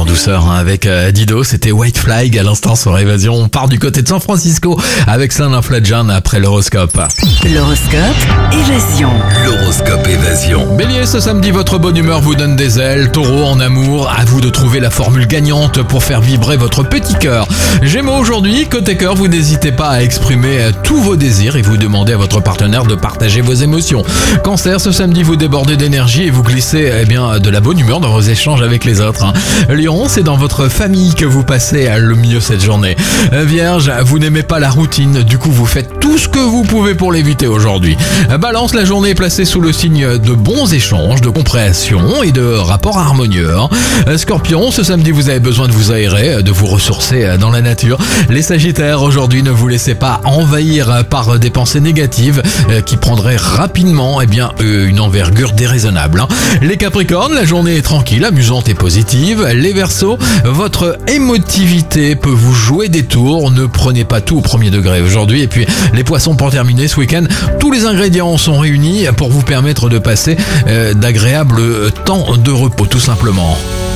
en douceur avec Dido, c'était White Flag à l'instant sur Évasion. On part du côté de San Francisco avec Saint Fladjan après l'horoscope. L'horoscope Évasion. L'horoscope Évasion. Bélier, ce samedi, votre bonne humeur vous donne des ailes. Taureau, en amour, à vous de trouver la formule gagnante pour faire vibrer votre petit cœur. Gémeaux, aujourd'hui, côté cœur, vous n'hésitez pas à exprimer tous vos désirs et vous demandez à votre partenaire de partager vos émotions. Cancer, ce samedi, vous débordez d'énergie et vous glissez de la bonne humeur dans vos échanges avec les autres. Lion, c'est dans votre famille que vous passez le mieux cette journée. Vierge, vous n'aimez pas la routine, du coup vous faites tout ce que vous pouvez pour l'éviter aujourd'hui. Balance, la journée est placée sous le signe de bons échanges, de compréhension et de rapports harmonieux. Scorpion, ce samedi vous avez besoin de vous aérer, de vous ressourcer dans la nature. Les Sagittaires, aujourd'hui ne vous laissez pas envahir par des pensées négatives qui prendraient rapidement une envergure déraisonnable. Les Capricornes, la journée est tranquille, amusante et positive. Les Verseaux, votre émotivité peut vous jouer des tours, ne prenez pas tout au premier degré aujourd'hui. Et puis les Poissons, pour terminer ce week-end, tous les ingrédients sont réunis pour vous permettre de passer d'agréables temps de repos tout simplement.